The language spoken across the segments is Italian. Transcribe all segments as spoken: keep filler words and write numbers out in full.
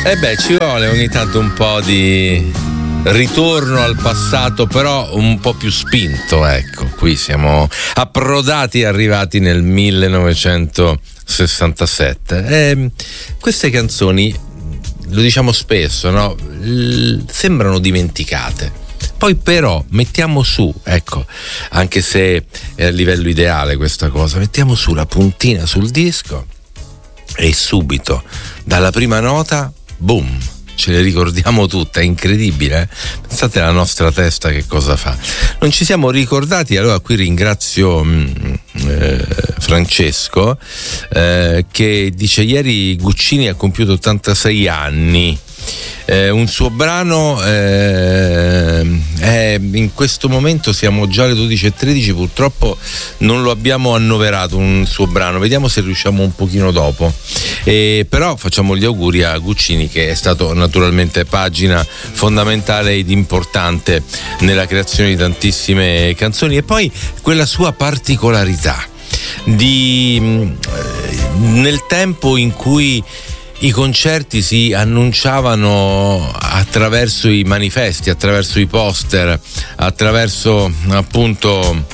E beh, ci vuole ogni tanto un po' di ritorno al passato, però un po' più spinto, ecco. Qui siamo approdati e arrivati nel millenovecentosessantasette. E queste canzoni, lo diciamo spesso, no? L- sembrano dimenticate. Poi però mettiamo su, ecco, anche se è a livello ideale questa cosa, mettiamo su la puntina sul disco e subito, dalla prima nota, boom, ce le ricordiamo tutte. È incredibile, eh? Pensate alla nostra testa che cosa fa. Non ci siamo ricordati, allora qui ringrazio mh, eh, Francesco eh, che dice: ieri Guccini ha compiuto ottantasei anni. Eh, un suo brano eh, è, in questo momento siamo già alle dodici e tredici, purtroppo non lo abbiamo annoverato un suo brano, vediamo se riusciamo un pochino dopo, eh, però facciamo gli auguri a Guccini, che è stato naturalmente pagina fondamentale ed importante nella creazione di tantissime canzoni. E poi quella sua particolarità di nel tempo in cui i concerti si annunciavano attraverso i manifesti, attraverso i poster, attraverso appunto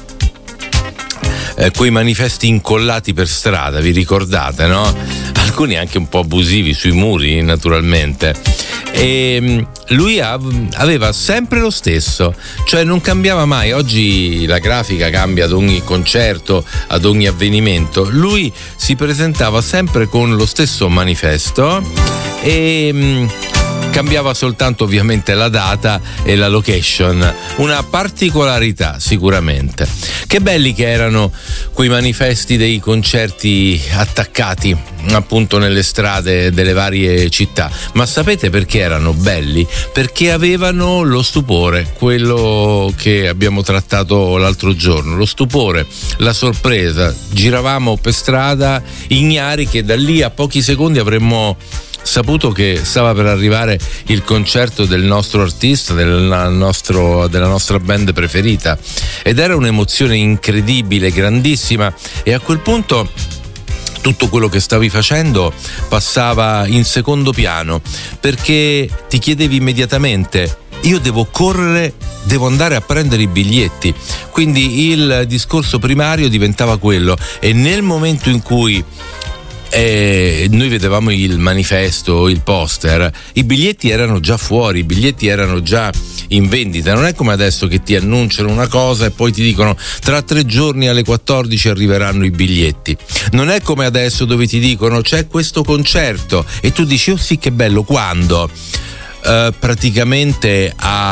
eh, quei manifesti incollati per strada, vi ricordate, no? Alcuni anche un po' abusivi sui muri, naturalmente. E lui aveva sempre lo stesso, cioè non cambiava mai. Oggi la grafica cambia ad ogni concerto, ad ogni avvenimento. Lui si presentava sempre con lo stesso manifesto e mh, cambiava soltanto ovviamente la data e la location. Una particolarità sicuramente. Che belli che erano quei manifesti dei concerti attaccati appunto nelle strade delle varie città. Ma sapete perché erano belli? Perché avevano lo stupore, quello che abbiamo trattato l'altro giorno, lo stupore, la sorpresa. Giravamo per strada ignari che da lì a pochi secondi avremmo saputo che stava per arrivare il concerto del nostro artista, del nostro, della nostra band preferita, ed era un'emozione incredibile, grandissima, e a quel punto tutto quello che stavi facendo passava in secondo piano, perché ti chiedevi immediatamente: io devo correre, devo andare a prendere i biglietti. Quindi il discorso primario diventava quello, e nel momento in cui E noi vedevamo il manifesto, il poster, i biglietti erano già fuori, i biglietti erano già in vendita. Non è come adesso che ti annunciano una cosa e poi ti dicono tra tre giorni alle quattordici arriveranno i biglietti. Non è come adesso dove ti dicono c'è questo concerto e tu dici oh sì che bello, quando? Uh, praticamente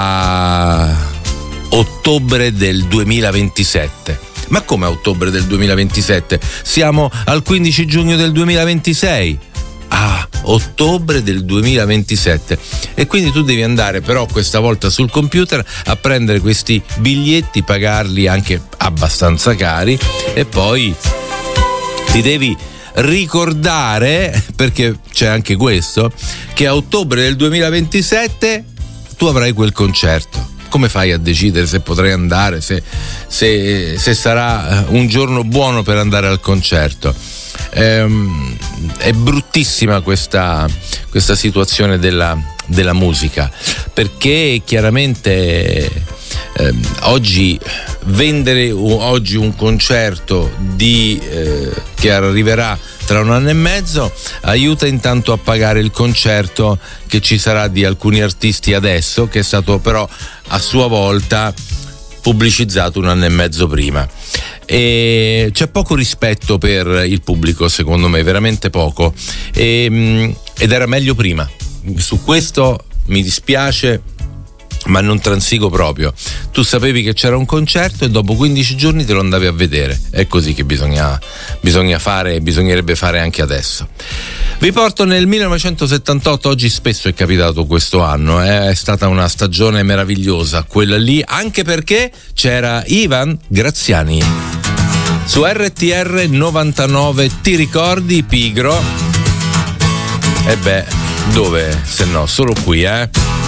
a ottobre del duemilaventisette. Ma come a ottobre del duemilaventisette? Siamo al quindici giugno del duemilaventisei. Ah, ottobre del duemilaventisette. E quindi tu devi andare però questa volta sul computer a prendere questi biglietti, pagarli anche abbastanza cari, e poi ti devi ricordare, perché c'è anche questo, che a ottobre del duemilaventisette tu avrai quel concerto. Come fai a decidere se potrai andare, se, se, se sarà un giorno buono per andare al concerto? Ehm, è bruttissima questa, questa situazione della, della musica, perché chiaramente ehm, oggi vendere oggi un concerto di, eh, che arriverà tra un anno e mezzo aiuta intanto a pagare il concerto che ci sarà di alcuni artisti adesso, che è stato però a sua volta pubblicizzato un anno e mezzo prima. E c'è poco rispetto per il pubblico, secondo me, veramente poco, e, ed era meglio prima. Su questo mi dispiace, ma non transigo proprio. Tu sapevi che c'era un concerto e dopo quindici giorni te lo andavi a vedere. È così che bisogna, bisogna fare e bisognerebbe fare anche adesso. Vi porto nel millenovecentosettantotto. Oggi spesso è capitato questo anno, eh? È stata una stagione meravigliosa quella lì, anche perché c'era Ivan Graziani su R T R novantanove. Ti ricordi, Pigro? E beh, dove se no, solo qui, eh